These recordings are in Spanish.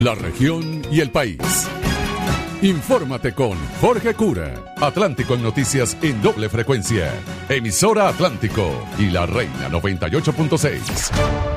La región y el país. Infórmate con Jorge Cura. Atlántico en noticias en doble frecuencia. Emisora Atlántico y La Reina 98.6.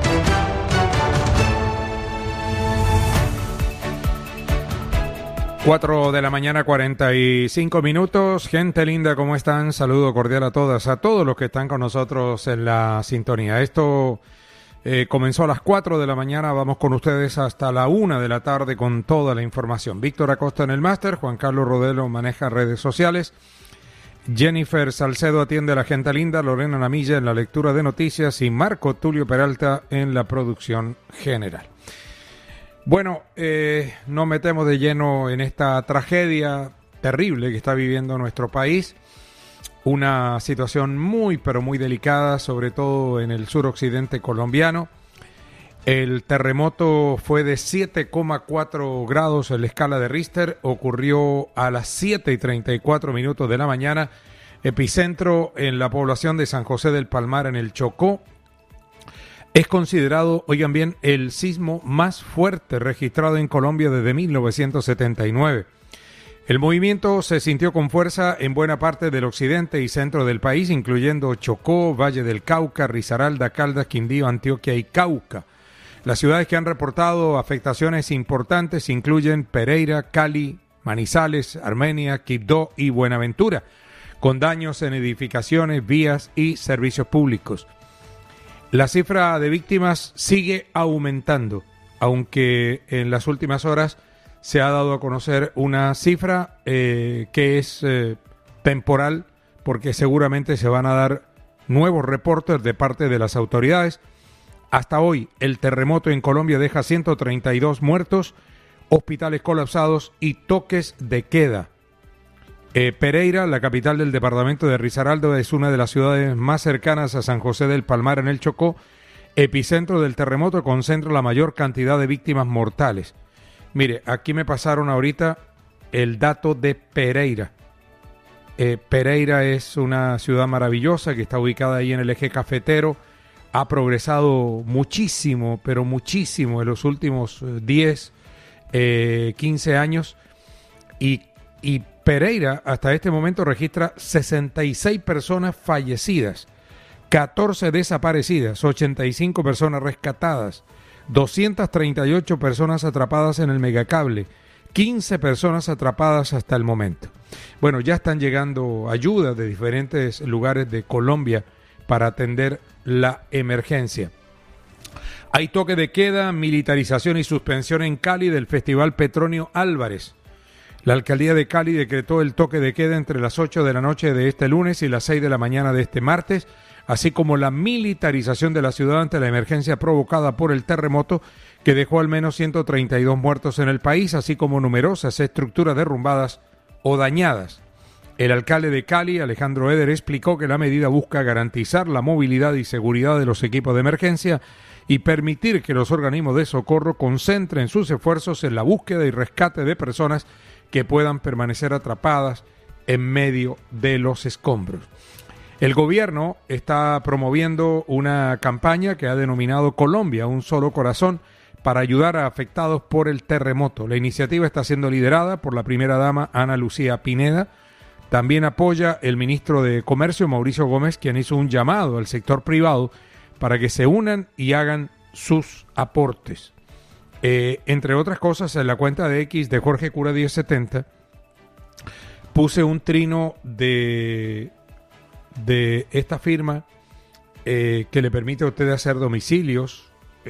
Cuatro de la mañana, 45 minutos. Gente linda, ¿cómo están? Saludo cordial a todas, a todos los que están con nosotros en la sintonía. Esto comenzó a las 4 de la mañana, vamos con ustedes hasta la 1 de la tarde con toda la información. Víctor Acosta en el máster, Juan Carlos Rodelo maneja redes sociales, Jennifer Salcedo atiende a la gente linda, Lorena Namilla en la lectura de noticias y Marco Tulio Peralta en la producción general. Bueno, nos metemos de lleno en esta tragedia terrible que está viviendo nuestro país. Una situación muy, pero muy delicada, sobre todo en el suroccidente colombiano. El terremoto fue de 7,4 grados en la escala de Richter. Ocurrió a las 7:34 minutos de la mañana. Epicentro en la población de San José del Palmar, en el Chocó. Es considerado, oigan bien, el sismo más fuerte registrado en Colombia desde 1979. El movimiento se sintió con fuerza en buena parte del occidente y centro del país, incluyendo Chocó, Valle del Cauca, Risaralda, Caldas, Quindío, Antioquia y Cauca. Las ciudades que han reportado afectaciones importantes incluyen Pereira, Cali, Manizales, Armenia, Quibdó y Buenaventura, con daños en edificaciones, vías y servicios públicos. La cifra de víctimas sigue aumentando, aunque en las últimas horas se ha dado a conocer una cifra que es temporal, porque seguramente se van a dar nuevos reportes de parte de las autoridades. Hasta hoy, el terremoto en Colombia deja 132 muertos, hospitales colapsados y toques de queda. Pereira, la capital del departamento de Risaralda, es una de las ciudades más cercanas a San José del Palmar en el Chocó. Epicentro del terremoto, concentra la mayor cantidad de víctimas mortales. Mire, aquí me pasaron ahorita el dato de Pereira. Pereira es una ciudad maravillosa que está ubicada ahí en el eje cafetero. Ha progresado muchísimo, pero muchísimo en los últimos 10, 15 años. Y Pereira hasta este momento registra 66 personas fallecidas, 14 desaparecidas, 85 personas rescatadas, 238 personas atrapadas en el megacable, 15 personas atrapadas hasta el momento. Bueno, ya están llegando ayudas de diferentes lugares de Colombia para atender la emergencia. Hay toque de queda, militarización y suspensión en Cali del Festival Petronio Álvarez. La alcaldía de Cali decretó el toque de queda entre las 8 de la noche de este lunes y las 6 de la mañana de este martes, así como la militarización de la ciudad ante la emergencia provocada por el terremoto que dejó al menos 132 muertos en el país, así como numerosas estructuras derrumbadas o dañadas. El alcalde de Cali, Alejandro Eder, explicó que la medida busca garantizar la movilidad y seguridad de los equipos de emergencia y permitir que los organismos de socorro concentren sus esfuerzos en la búsqueda y rescate de personas que puedan permanecer atrapadas en medio de los escombros. El gobierno está promoviendo una campaña que ha denominado Colombia, un solo corazón, para ayudar a afectados por el terremoto. La iniciativa está siendo liderada por la primera dama Ana Lucía Pineda. También apoya el ministro de Comercio, Mauricio Gómez, quien hizo un llamado al sector privado para que se unan y hagan sus aportes. Entre otras cosas, en la cuenta de X de Jorge Cura 1070 puse un trino de esta firma que le permite a usted hacer domicilios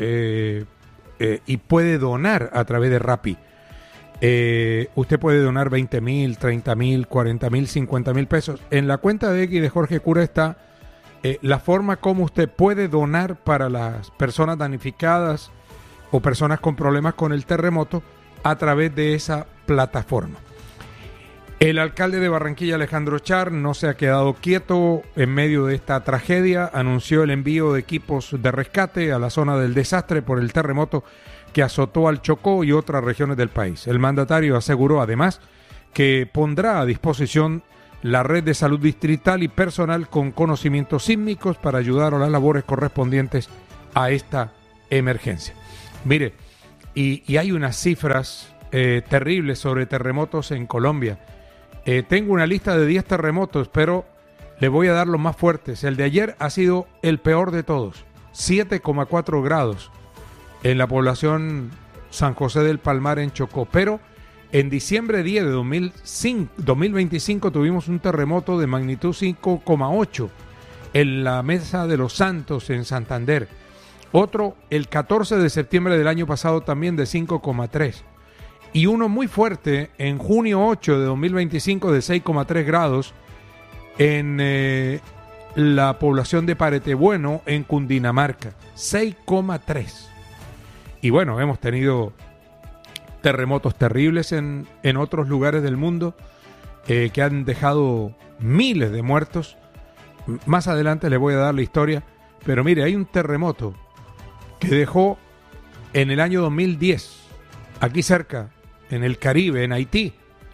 y puede donar a través de Rappi. Usted puede donar 20,000, 30,000, 40,000, 50,000 pesos. En la cuenta de X de Jorge Cura está la forma como usted puede donar para las personas damnificadas o personas con problemas con el terremoto a través de esa plataforma. El alcalde de Barranquilla, Alejandro Char, no se ha quedado quieto en medio de esta tragedia. Anunció el envío de equipos de rescate a la zona del desastre por el terremoto que azotó al Chocó y otras regiones del país. El mandatario aseguró además que pondrá a disposición la red de salud distrital y personal con conocimientos sísmicos para ayudar a las labores correspondientes a esta emergencia. Mire, y hay unas cifras terribles sobre terremotos en Colombia. Tengo una lista de 10 terremotos, pero le voy a dar los más fuertes. El de ayer ha sido el peor de todos, 7,4 grados en la población San José del Palmar en Chocó. Pero en diciembre 10 de 2025 tuvimos un terremoto de magnitud 5,8 en la Mesa de los Santos en Santander. Otro el 14 de septiembre del año pasado también de 5,3. Y uno muy fuerte en junio 8 de 2025 de 6,3 grados en la población de Paretebueno en Cundinamarca. 6,3. Y bueno, hemos tenido terremotos terribles en otros lugares del mundo que han dejado miles de muertos. Más adelante les voy a dar la historia. Pero mire, hay un terremoto que dejó en el año 2010, aquí cerca, en el Caribe, en Haití,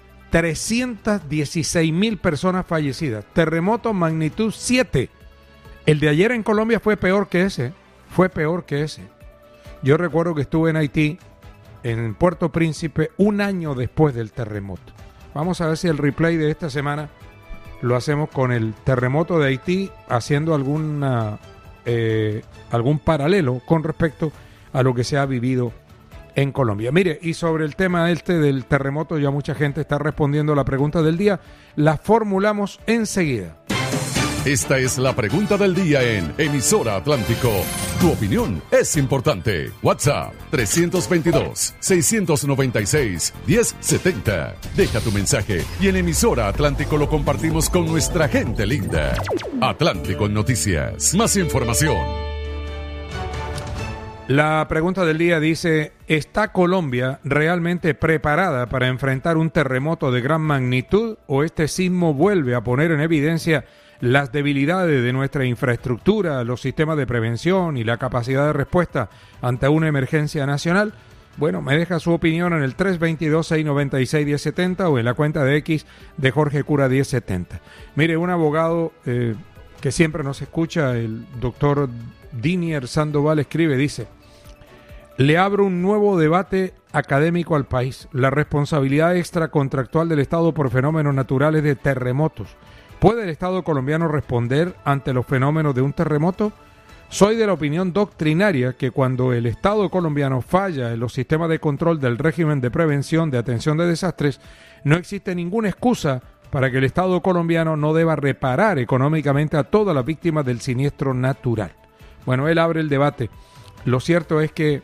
316,000 personas fallecidas. Terremoto magnitud 7. El de ayer en Colombia fue peor que ese. Yo recuerdo que estuve en Haití, en Puerto Príncipe, un año después del terremoto. Vamos a ver si el replay de esta semana lo hacemos con el terremoto de Haití, haciendo algún paralelo con respecto a lo que se ha vivido en Colombia. Mire, y sobre el tema del terremoto, ya mucha gente está respondiendo a la pregunta del día. La formulamos enseguida. Esta es la pregunta del día en Emisora Atlántico. Tu opinión es importante. WhatsApp 322-696-1070. Deja tu mensaje y en Emisora Atlántico lo compartimos con nuestra gente linda. Atlántico en Noticias. Más información. La pregunta del día dice: ¿está Colombia realmente preparada para enfrentar un terremoto de gran magnitud o este sismo vuelve a poner en evidencia las debilidades de nuestra infraestructura, los sistemas de prevención y la capacidad de respuesta ante una emergencia nacional? Bueno, me deja su opinión en el 322-696-1070 o en la cuenta de X de Jorge Cura 1070. Mire, un abogado que siempre nos escucha, el doctor Dinier Sandoval, escribe, dice: le abro un nuevo debate académico al país. La responsabilidad extracontractual del Estado por fenómenos naturales de terremotos. ¿Puede el Estado colombiano responder ante los fenómenos de un terremoto? Soy de la opinión doctrinaria que cuando el Estado colombiano falla en los sistemas de control del régimen de prevención de atención de desastres, no existe ninguna excusa para que el Estado colombiano no deba reparar económicamente a todas las víctimas del siniestro natural. Bueno, él abre el debate. Lo cierto es que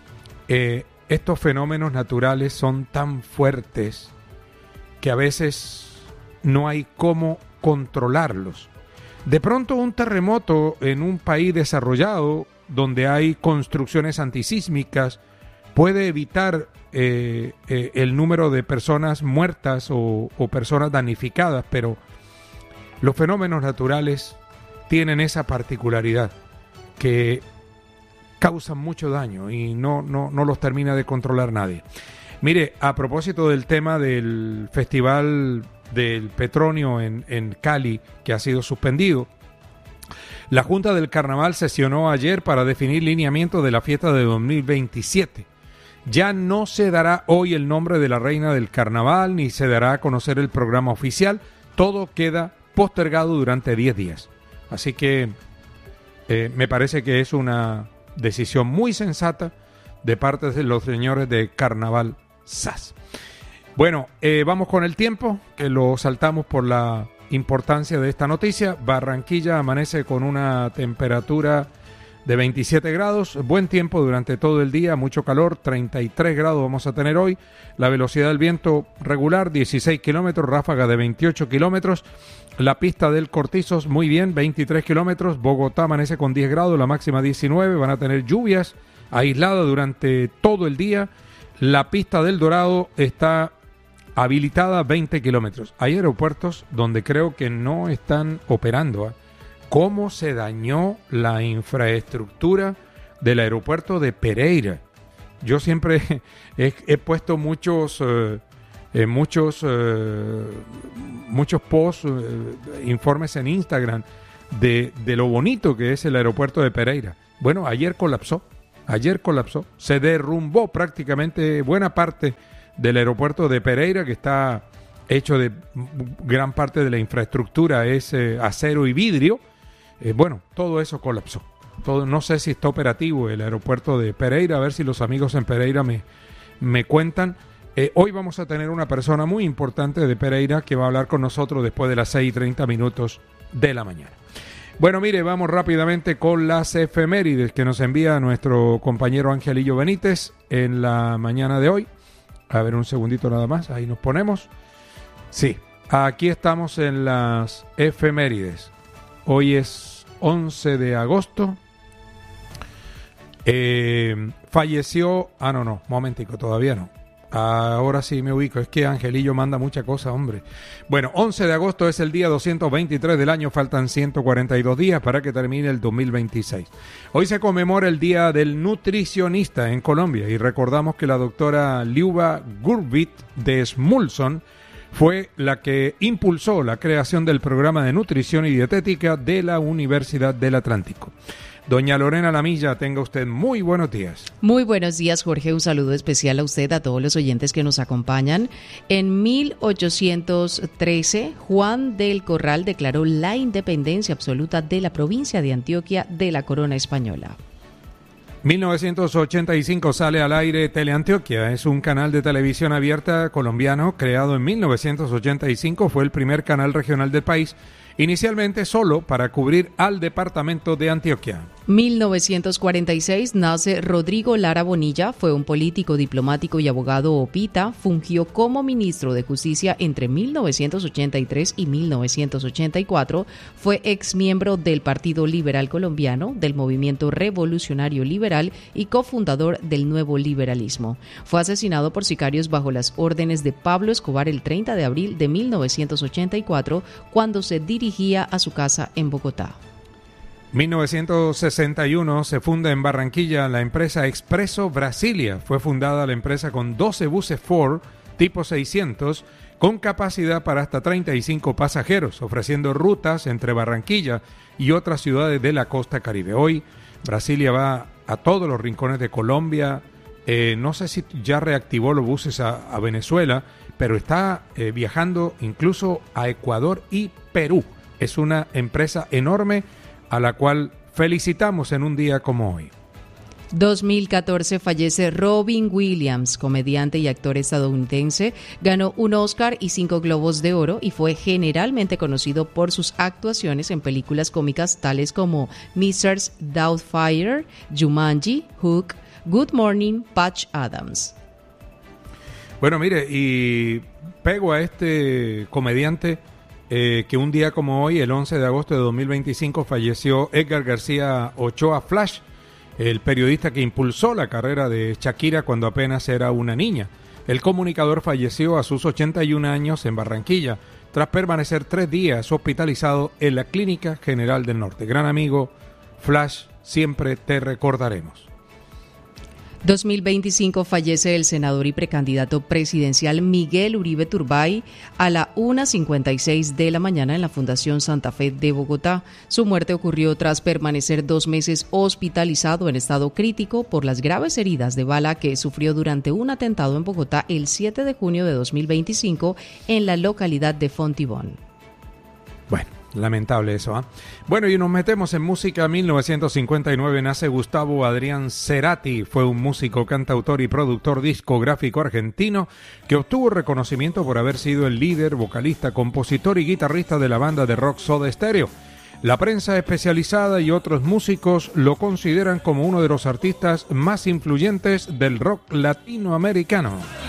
estos fenómenos naturales son tan fuertes que a veces no hay cómo controlarlos. De pronto un terremoto en un país desarrollado donde hay construcciones antisísmicas puede evitar el número de personas muertas o personas damnificadas, pero los fenómenos naturales tienen esa particularidad que causan mucho daño y no los termina de controlar nadie. Mire, a propósito del tema del Festival del Petronio en Cali, que ha sido suspendido, la Junta del Carnaval sesionó ayer para definir lineamientos de la fiesta de 2027. Ya no se dará hoy el nombre de la reina del carnaval, ni se dará a conocer el programa oficial. Todo queda postergado durante 10 días. Así que me parece que es una decisión muy sensata de parte de los señores de Carnaval SAS. Bueno, vamos con el tiempo, que lo saltamos por la importancia de esta noticia. Barranquilla amanece con una temperatura de 27 grados, buen tiempo durante todo el día, mucho calor, 33 grados vamos a tener hoy. La velocidad del viento regular, 16 kilómetros, ráfaga de 28 kilómetros. La pista del Cortizos, muy bien, 23 kilómetros. Bogotá amanece con 10 grados, la máxima 19. Van a tener lluvias aisladas durante todo el día. La pista del Dorado está habilitada 20 kilómetros. Hay aeropuertos donde creo que no están operando. ¿Cómo se dañó la infraestructura del aeropuerto de Pereira? Yo siempre he puesto muchos posts, informes en Instagram de lo bonito que es el aeropuerto de Pereira. Bueno, ayer colapsó. Ayer colapsó, se derrumbó prácticamente buena parte del aeropuerto de Pereira, que está hecho de gran parte de la infraestructura, es acero y vidrio. Bueno, todo eso colapsó. No sé si está operativo el aeropuerto de Pereira, a ver si los amigos en Pereira me cuentan. Hoy vamos a tener una persona muy importante de Pereira que va a hablar con nosotros después de las 6:30 de la mañana. Bueno, mire, vamos rápidamente con las efemérides que nos envía nuestro compañero Angelillo Benítez en la mañana de hoy. A ver, un segundito nada más, ahí nos ponemos. Sí, aquí estamos en las efemérides. Hoy es 11 de agosto. Falleció... momentico, todavía no. Ahora sí me ubico, es que Angelillo manda mucha cosa, hombre. Bueno, 11 de agosto es el día 223 del año, faltan 142 días para que termine el 2026. Hoy se conmemora el Día del Nutricionista en Colombia y recordamos que la doctora Liuba Gurbit de Smulson fue la que impulsó la creación del programa de nutrición y dietética de la Universidad del Atlántico. Doña Lorena Lamilla, tenga usted muy buenos días. Muy buenos días, Jorge. Un saludo especial a usted, a todos los oyentes que nos acompañan. En 1813, Juan del Corral declaró la independencia absoluta de la provincia de Antioquia de la corona española. 1985 sale al aire Teleantioquia. Es un canal de televisión abierta colombiano creado en 1985. Fue el primer canal regional del país, inicialmente solo para cubrir al departamento de Antioquia. 1946 nace Rodrigo Lara Bonilla, fue un político, diplomático y abogado opita, fungió como ministro de Justicia entre 1983 y 1984, fue exmiembro del Partido Liberal Colombiano, del Movimiento Revolucionario Liberal y cofundador del Nuevo Liberalismo. Fue asesinado por sicarios bajo las órdenes de Pablo Escobar el 30 de abril de 1984, cuando se dirigía a su casa en Bogotá. 1961 se funda en Barranquilla la empresa Expreso Brasilia. Fue fundada la empresa con 12 buses Ford tipo 600 con capacidad para hasta 35 pasajeros, ofreciendo rutas entre Barranquilla y otras ciudades de la costa caribe. Hoy Brasilia va a todos los rincones de Colombia. No sé si ya reactivó los buses a Venezuela, pero está viajando incluso a Ecuador y Perú. Es una empresa enorme a la cual felicitamos en un día como hoy. 2014 fallece Robin Williams, comediante y actor estadounidense. Ganó un Oscar y 5 Globos de Oro y fue generalmente conocido por sus actuaciones en películas cómicas tales como Mrs. Doubtfire, Jumanji, Hook, Good Morning, Patch Adams. Bueno, mire, y pego a este comediante que un día como hoy, el 11 de agosto de 2025, falleció Edgar García Ochoa Flash, el periodista que impulsó la carrera de Shakira cuando apenas era una niña. El comunicador falleció a sus 81 años en Barranquilla, tras permanecer 3 días hospitalizado en la Clínica General del Norte. Gran amigo Flash, siempre te recordaremos. 2025 fallece el senador y precandidato presidencial Miguel Uribe Turbay a la 1:56 de la mañana en la Fundación Santa Fe de Bogotá. Su muerte ocurrió tras permanecer 2 meses hospitalizado en estado crítico por las graves heridas de bala que sufrió durante un atentado en Bogotá el 7 de junio de 2025 en la localidad de Fontibón. Bueno, lamentable eso, ¿eh? Bueno, y nos metemos en música. 1959 nace Gustavo Adrián Cerati. Fue un músico, cantautor y productor discográfico argentino que obtuvo reconocimiento por haber sido el líder, vocalista, compositor y guitarrista de la banda de rock Soda Stereo. La prensa especializada y otros músicos lo consideran como uno de los artistas más influyentes del rock latinoamericano.